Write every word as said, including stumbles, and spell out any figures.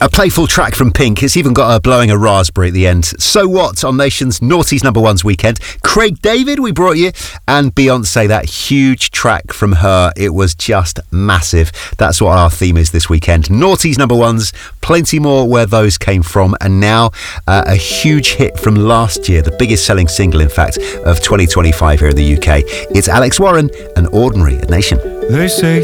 A playful track from Pink. It's even got her blowing a raspberry at the end. So What on Nation's Naughties Number Ones weekend. Craig David, we brought you, and Beyonce, that huge track from her. It was just massive. That's what our theme is this weekend. Naughties Number Ones, plenty more where those came from, and now uh, a huge hit from last year, the biggest selling single, in fact, of twenty twenty-five here in the U K. It's Alex Warren and Ordinary at Nation. They say